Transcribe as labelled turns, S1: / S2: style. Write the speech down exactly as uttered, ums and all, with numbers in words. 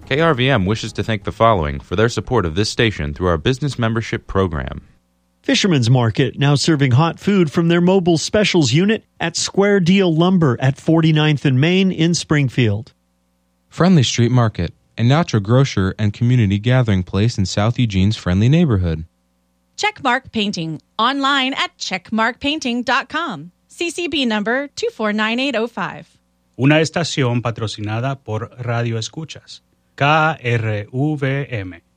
S1: K R V M wishes to thank the following for their support of this station through our business membership program.
S2: Fisherman's Market, now serving hot food from their mobile specials unit at Square Deal Lumber at forty-ninth and Main in Springfield.
S3: Friendly Street Market, a natural grocer and community gathering place in South Eugene's friendly neighborhood.
S4: Checkmark Painting, online at checkmark painting dot com. C C B number two four nine eight oh five.
S5: Una estación patrocinada por Radio Escuchas, K R V M.